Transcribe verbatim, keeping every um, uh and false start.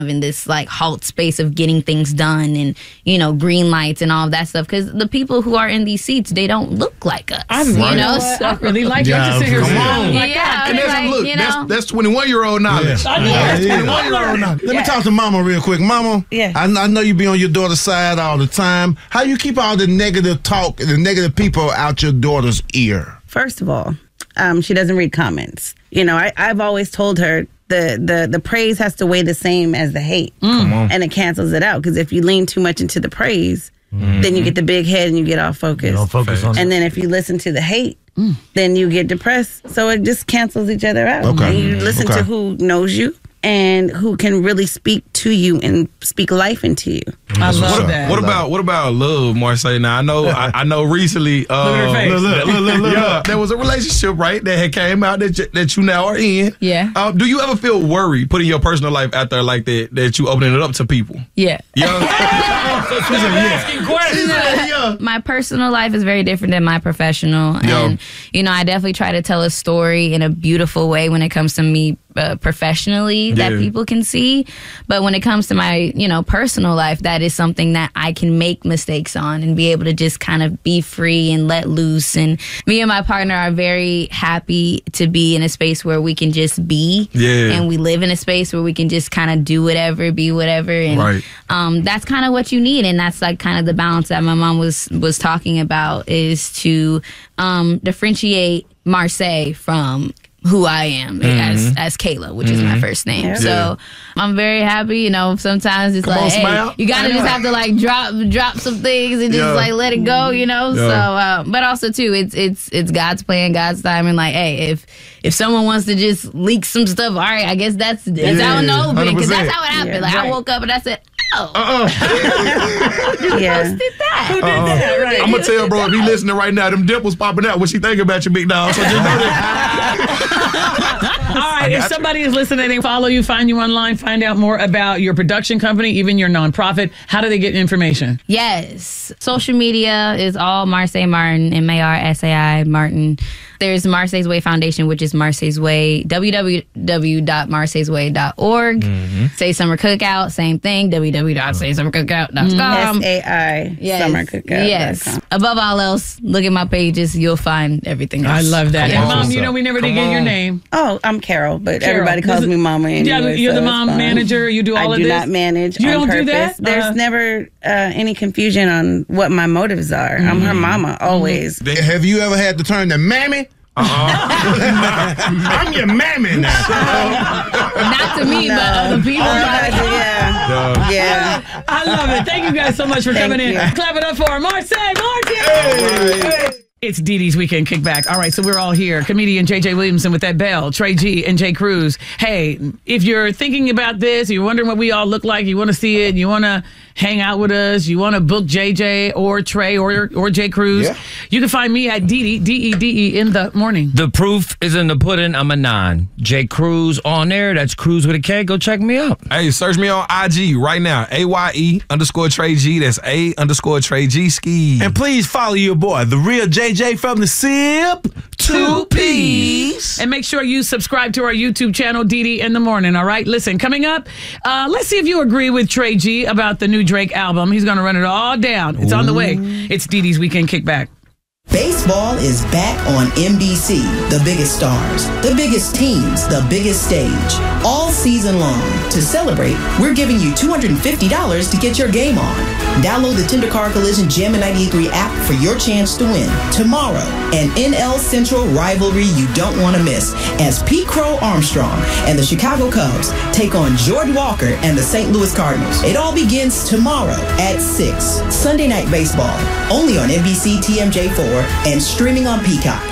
in this like halt space of getting things done and, you know, green lights and all of that stuff. Because the people who are in these seats, they don't look like us. I you right. know, so, I really like yeah, to sit here. Come on. Yeah, yeah and that's, like, look, you know, that's twenty-one year old knowledge. Yeah. I know. Yeah, That's yeah. twenty-one year old knowledge. Let yeah. me talk to Mama real quick. Mama, yeah. I, I know you be on your daughter's side all the time. How you keep all the negative talk, the negative people out your daughter's ear? First of all, um, she doesn't read comments. You know, I, I've always told her the, the, the praise has to weigh the same as the hate. Mm. Come on. And it cancels it out. Because if you lean too much into the praise, mm-hmm. then you get the big head and you get off focused. Don't focus on and then if you listen to the hate, mm. then you get depressed. So it just cancels each other out. Okay. And you listen okay. to who knows you and who can really speak to you and speak life into you. I love what, that. What about what about love, Marseille? Now I know I, I know recently. Uh, look at her face. Look, look, look, look, yeah, there was a relationship right that had came out that you, that you now are in. Yeah. Uh, do you ever feel worried putting your personal life out there like that? That you opening it up to people? Yeah. Yeah. so she's asking questions. Yeah. My personal life is very different than my professional, Yo. and you know I definitely try to tell a story in a beautiful way when it comes to me uh, professionally Yeah. that people can see. But when it comes to my you know personal life, that is something that I can make mistakes on and be able to just kind of be free and let loose. And me and my partner are very happy to be in a space where we can just be, Yeah. and we live in a space where we can just kind of do whatever, be whatever, and Right. um, that's kind of what you need. And that's like kind of the balance that my mom was was talking about, is to um, differentiate Marseille from who I am Mm-hmm. as as Kayla, which is my first name. Yeah. So Yeah. I'm very happy. You know, sometimes it's Come like, on, hey, smile. you gotta just have to like drop drop some things and just Yeah. like let it go. You know. Yeah. So, uh, but also too, it's it's it's God's plan, God's time, and like, hey, if if someone wants to just leak some stuff, all right, I guess that's that's Yeah, how it open, because that's one hundred percent. how it happened. Yeah, like right. I woke up and I said, oh, Uh-uh. Yeah. who did that? Who did that? Right. I'm gonna tell bro if he listening right now, them dimples popping out. What she think about you, big dog? So just know that. All right, if somebody is listening, they follow you, find you online, find out more about your production company, even your nonprofit, how do they get information? Yes. Social media is all Marseille Martin, M A R S A I Martin. There's Marseille's Way Foundation, which is Marseille's Way, w w w dot marseilles way dot org. Mm-hmm. Say Summer Cookout, same thing, w w w dot say summer cookout dot com. S A I Yes. Summer Cookout. Yes. Above all else, look at my pages. You'll find everything else. I love that. Come And on. Mom, you know we never did Come get your on. name. Oh, I'm Carol, but Carol. everybody calls This is- me Mama anyway. Yeah, you're so the it's mom fine. manager. You do all I of do this. not manage You on don't do purpose. that? There's Uh, never uh, any confusion on what my motives are. I'm her mama, always. Have you ever had to turn to mammy? I'm your mammy now. Not to me, but other people. Everybody, yeah. Yeah. I love it. Thank you guys so much for Thank coming in. you. Clap it up for Marseille Martin. It's Dee Dee's Weekend Kickback. All right, so we're all here. Comedian J J Williamson with that bell, Trey G and Jay Cruz. Hey, if you're thinking about this, you're wondering what we all look like, you want to see it, you want to hang out with us, you want to book J J or Trey or or Jay Cruz, Yeah. you can find me at Dee Dee, D E D E in the morning. The proof is in the pudding. I'm a nine. Jay Cruz on there. That's Cruz with a K. Go check me out. Hey, search me on I G right now. A Y E underscore Trey G. That's A underscore Trey G ski. And please follow your boy, the real J J from the Sip. Two P's. And make sure you subscribe to our YouTube channel, Dee Dee in the Morning, all right? Listen, coming up, uh, let's see if you agree with Trey G about the new Drake album. He's going to run it all down. It's on the way. It's Dee Dee's Weekend Kickback. Baseball is back on N B C. The biggest stars, the biggest teams, the biggest stage. All season long. To celebrate, we're giving you two hundred fifty dollars to get your game on. Download the Tender Car Collision Gem ninety-eight point three app for your chance to win. Tomorrow, an N L Central rivalry you don't want to miss as Pete Crow Armstrong and the Chicago Cubs take on Jordan Walker and the Saint Louis Cardinals. It all begins tomorrow at six. Sunday Night Baseball, only on N B C T M J four and streaming on Peacock.